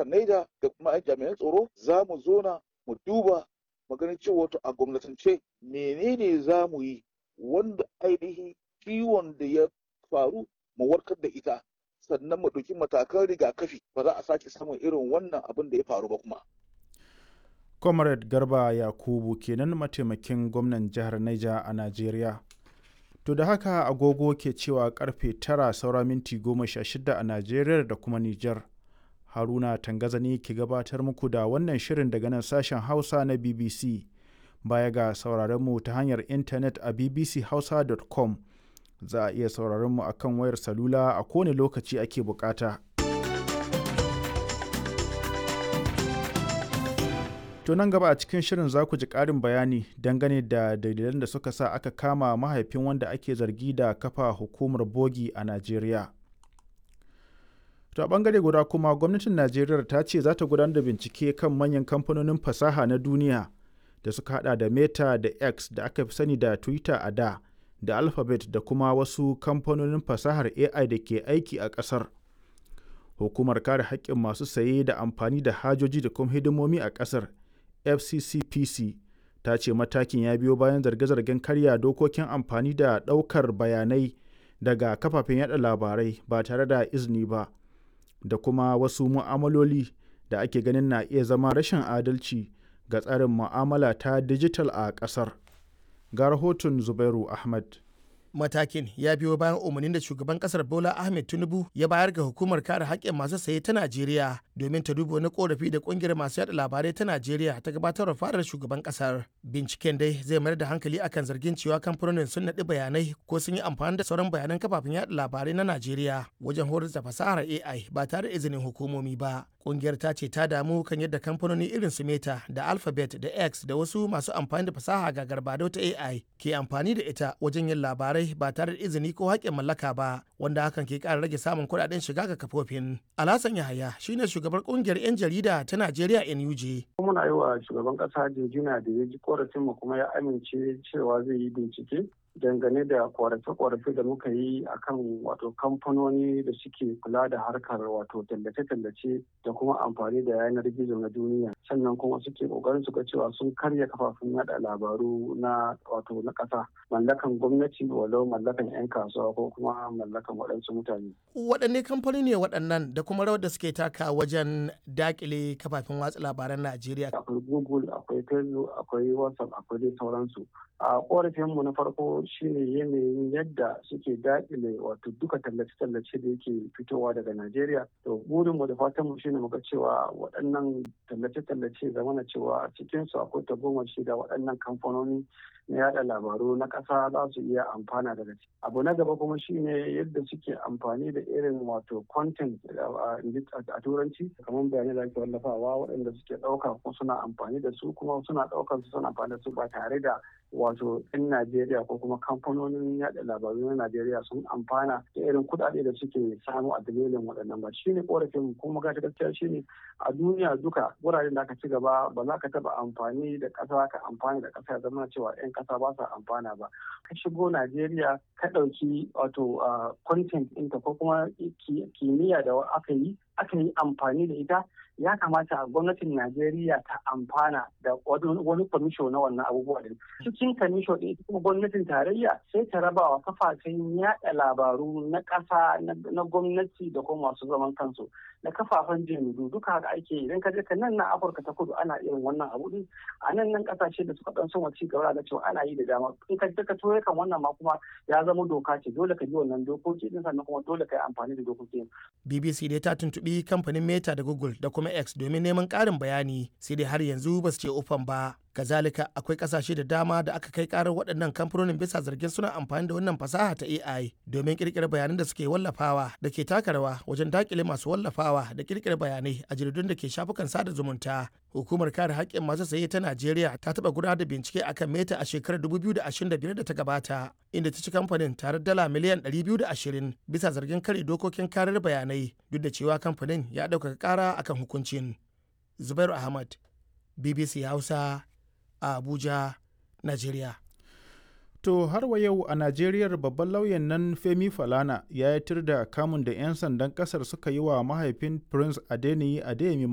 jihar Niger da kuma jami'an tsaro za mu zona mu duba maganin cewa a gwamnatance menene za mu yi wanda ainihin ciwon da ya faru mu warkar da ita sannan mu ɗauki matakan rigakafi ba za a sake samun irin wannan abin da ya faru ba kuma. Comrade Garba Yakubu kenan mataimakin gwamnan jihar Niger a Najeriya. To da haka agogo ke cewa karfe 9 saura minti 16 a Najeriya da kuma Nijar. Haruna Tangazani ke gabatar muku da wannan shirin daga nan sashen Hausa na BBC. Baya ga sauraron mu ta hanyar intanet a bbchausa.com. Za a iya sauraron mu akan wayar salula a kowane lokaci ake bukata. To nan gaba a cikin shirin za ku ji ƙarin bayani dangane da dalilan da suka sa aka kama mahaifin wanda ake zargi da kafa hukumar bogi a Najeriya. To a ɓangare guda kuma gwamnatin Najeriya ta ce za ta gudanar da bincike kan manyan kamfanonin fasaha na duniya da suka hada da Meta da X da aka fi sani da Twitter a da Alphabet da kuma wasu kamfanonin fasahar AI da ke aiki a ƙasar. Hukumar kare haƙƙin masu saye da amfani da hajoji da kuma hidimomi a ƙasar FCCPC ta ce matakin ya biyo bayan zarge-zargen karya dokokin amfani da ɗaukar bayanai daga kafafen yada labarai ba tare da izini ba da kuma wasu mu'amaloli da ake ganin na iya zama rashin adalci ga tsarin mu'amala ta dijital a ƙasar. Ga rahoton Zubairu Ahmad. Matakin ya biyo bayan umarnin da shugaban kasar Bola Ahmed Tinubu ya bayar ga hukumar kare haƙƙin masu saye ta Najeriya domin ta duba wani korafi da ƙungiyar masu yada labarai ta Najeriya ta gabatar da fadar shugaban kasar. Binciken dai zai mayar da hankali akan zargin cewa kamfanonin sun naɗi bayanai ko sun yi amfani da sauran bayanan kafafen yada labarai na Najeriya wajen horar da fasahar AI ba tare da izinin hukumomi ba. Ƙungiyar ta ce ta damu kan yadda kamfanoni irin su Meta da Alphabet da X da wasu masu amfani da fasaha ga garbado ta AI ke amfani da ita wajen yin labarai ba tare da izini ko haƙƙin mallaka ba, wanda hakan ke ƙara rage samun kuɗaɗen shiga ga kafofin. Alhassan Yahaya shine shugabar ƙungiyar 'yan jarida ta Najeriya NUJ. Muna yi wa shugaban ƙasa jinjina da ya ji korafin mu kuma ya amince cewa zai yi bincike dangane da korafe-korafe da muka yi akan wato kamfanoni da suke kula da harkar wato tallace-tallace da kuma amfani da yanar gizo na duniya, sannan kuma suke kokarin su ga cewa sun karya kafafen yada labaru na wato na ƙasa, mallakan gwamnati walau mallakan 'yan kasuwa ko kuma mallakan waɗansu mutane. Waɗanne kamfanoni ne waɗannan da kuma rawar da suke taka wajen dakile kafafen watsa labaran Najeriya? Akwai Google, akwai Facebook, akwai WhatsApp, akwai dai sauransu. A korafin mu na farko shine yanayin yadda suke daƙile wato duka tallace-tallace da yake fitowa daga Najeriya. To burin mu da fatan mu shine muga cewa waɗannan tallace-tallace zamana cewa a cikin su akwai tagomashi da waɗannan kamfanoni na yada labaru na ƙasa za su iya amfana daga ciki. Abu na gaba kuma shine yadda suke amfani da irin wato content a turanci kamar bayanai da ake wallafawa waɗanda suke ɗauka ko suna amfani da su kuma suna ɗaukar su suna amfani da su ba tare da wato 'yan Najeriya ko kuma kamfanonin yada labaru na Najeriya sun amfana da irin kuɗaɗe da suke samu a dalilin waɗannan ba. Shine korafin kuma gaskiya shine a duniya duka wuraren da aka ci gaba ba za ka taɓa amfani da ƙasa ka amfani da ƙasa ya zama cewa 'yan ƙasa ba sa amfana ba. Ka shigo Najeriya ka ɗauki wato content ɗinta ko kuma kimiyya da aka yi amfani da ita, ya kamata a gwamnatin Najeriya ta amfana da wani kwamisho na wannan abubuwa din. Cikin kwamisho ɗin kuma gwamnatin tarayya sai ta raba wa kafafen yaɗa labaru na ƙasa na gwamnati da kuma masu zaman kansu da kafafen jaridu duka haka ake idan ka je ka nan na Afirka ta Kudu ana irin wannan abu din, a nan ƙasashe da suka ɗan son ci gaba da cewa ana yi da dama. In ka ture kan wannan ma kuma ya zama doka ce, dole ka bi wannan dokoki din sannan kuma dole ka yi amfani da dokokin. BBC dai ta tuntuɓi kamfanin Meta da Google da kuma X domin neman ƙarin bayani, sai dai har yanzu ba su ce ufan ba. Kazalika akwai kasashe da dama da aka kai karar waɗannan kamfanonin bisa zargin suna amfani da wannan fasaha ta AI domin kirkirar bayanan da suke wallafawa da ke taka rawa wajen dakile masu wallafawa da kirkirar bayanai a jaridun da ke shafukan sada zumunta. Hukumar kare haƙƙin masu saye ta Najeriya ta taɓa gudanar da bincike akan Meta a shekarar 2025 da ta gabata, inda ta ci kamfanin tare dala miliyan 220 bisa zargin kare dokokin karar bayanai, duk da cewa kamfanin ya ɗaukaka ƙara akan hukuncin. Zubairu Ahmad, BBC Hausa, a Abuja, Najeriya. To har wa yau a Najeriyar babban lauyan nan Femi Falana ya yi tir da kamun da 'yan sandan kasar suka yi wa mahaifin Prince Adeniyi Adeyemi